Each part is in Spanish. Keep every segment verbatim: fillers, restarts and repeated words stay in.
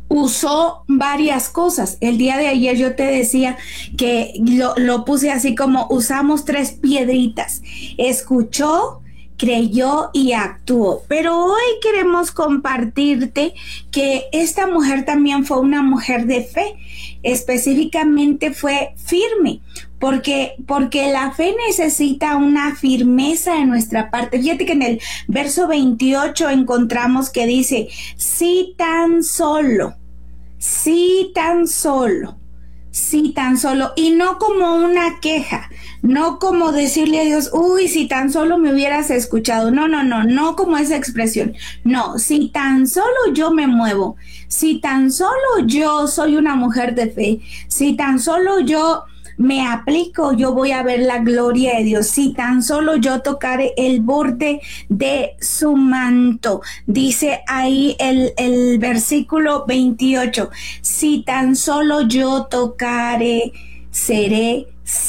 usó varias cosas. El día de ayer yo te decía que lo, lo puse así como usamos tres piedritas. Escuchó, creyó y actuó. Pero hoy queremos compartirte que esta mujer también fue una mujer de fe. Específicamente fue firme. Porque, porque la fe necesita una firmeza en nuestra parte. Fíjate que en el verso veintiocho encontramos que dice, si tan solo, si tan solo, si tan solo, y no como una queja, no como decirle a Dios, uy, si tan solo me hubieras escuchado, no, no, no, no como esa expresión, no, si tan solo yo me muevo, si tan solo yo soy una mujer de fe, si tan solo yo me aplico, yo voy a ver la gloria de Dios. Si tan solo yo tocare el borde de su manto, dice ahí el, el versículo veintiocho, si tan solo yo tocare, seré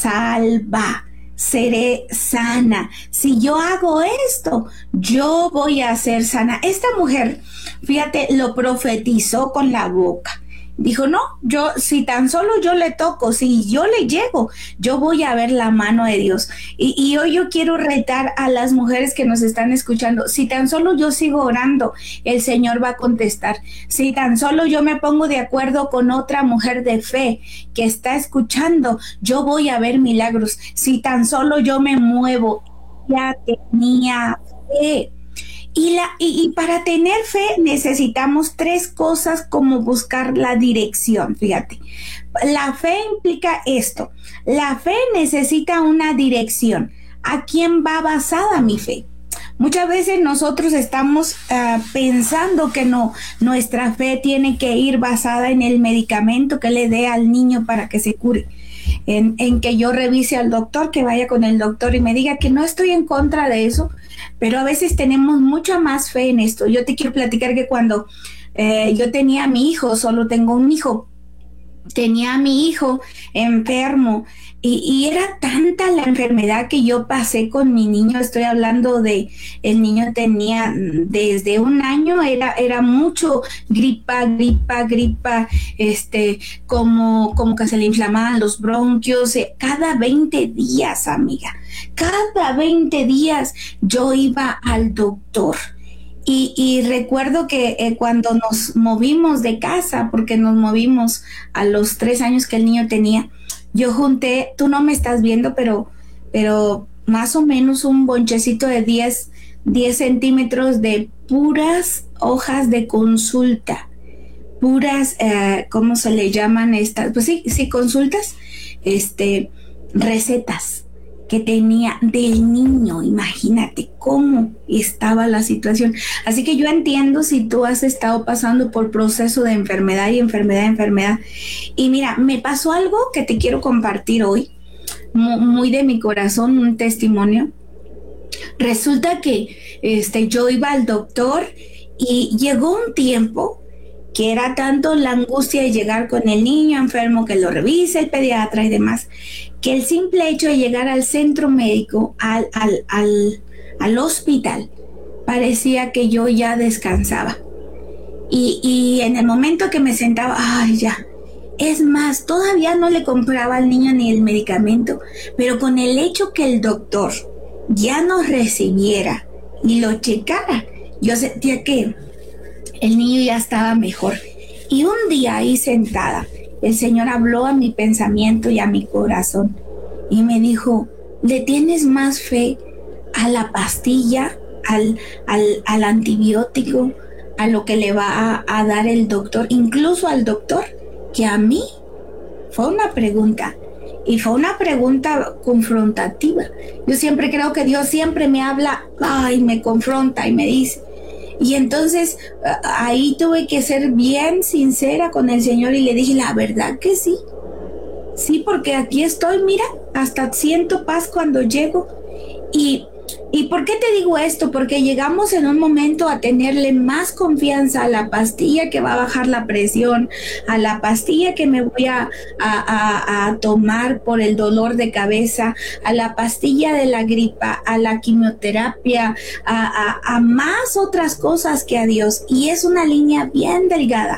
salva, seré sana. Si yo hago esto, yo voy a ser sana. Esta mujer, fíjate, lo profetizó con la boca. Dijo, no, yo, si tan solo yo le toco, si yo le llego, yo voy a ver la mano de Dios. Y, y hoy yo quiero retar a las mujeres que nos están escuchando, si tan solo yo sigo orando, el Señor va a contestar. Si tan solo yo me pongo de acuerdo con otra mujer de fe que está escuchando, yo voy a ver milagros. Si tan solo yo me muevo, ya tenía fe. Y, la, y, y para tener fe necesitamos tres cosas como buscar la dirección, fíjate. La fe implica esto. La fe necesita una dirección. ¿A quién va basada mi fe? Muchas veces nosotros estamos uh, pensando que no, nuestra fe tiene que ir basada en el medicamento que le dé al niño para que se cure. En, en que yo revise al doctor, que vaya con el doctor y me diga que no estoy en contra de eso, pero a veces tenemos mucha más fe en esto. Yo te quiero platicar que cuando eh, yo tenía a mi hijo, solo tengo un hijo, tenía a mi hijo enfermo y, y era tanta la enfermedad que yo pasé con mi niño. Estoy hablando de, el niño tenía desde un año, era, era mucho gripa, gripa, gripa, este, como, como que se le inflamaban los bronquios, eh, cada veinte días, amiga, cada veinte días yo iba al doctor. Y, y recuerdo que eh, cuando nos movimos de casa, porque nos movimos a los tres años que el niño tenía, yo junté, tú no me estás viendo, pero, pero más o menos un bonchecito de diez centímetros de puras hojas de consulta, puras, eh, ¿cómo se le llaman estas? Pues sí, sí, consultas, este, recetas que tenía del niño. Imagínate cómo estaba la situación. Así que yo entiendo si tú has estado pasando por proceso de enfermedad y enfermedad, enfermedad. Y mira, me pasó algo que te quiero compartir hoy, muy de mi corazón, un testimonio. Resulta que este, yo iba al doctor y llegó un tiempo que era tanto la angustia de llegar con el niño enfermo, que lo revise el pediatra y demás, que el simple hecho de llegar al centro médico, al, al, al, al hospital, parecía que yo ya descansaba. Y, y en el momento que me sentaba, ay, ya. Es más, todavía no le compraba al niño ni el medicamento, pero con el hecho que el doctor ya nos recibiera y lo checara, yo sentía que el niño ya estaba mejor. Y un día ahí sentada, el Señor habló a mi pensamiento y a mi corazón y me dijo, ¿le tienes más fe a la pastilla, al, al, al antibiótico, a lo que le va a, a dar el doctor, incluso al doctor, que a mí? Fue una pregunta. Y fue una pregunta confrontativa. Yo siempre creo que Dios siempre me habla, ay, me confronta y me dice. Y entonces ahí tuve que ser bien sincera con el Señor y le dije, la verdad que sí. Sí, porque aquí estoy, mira, hasta siento paz cuando llego. Y, ¿y por qué te digo esto? Porque llegamos en un momento a tenerle más confianza a la pastilla que va a bajar la presión, a la pastilla que me voy a, a, a, a tomar por el dolor de cabeza, a la pastilla de la gripa, a la quimioterapia, a, a, a más otras cosas que a Dios. Y es una línea bien delgada.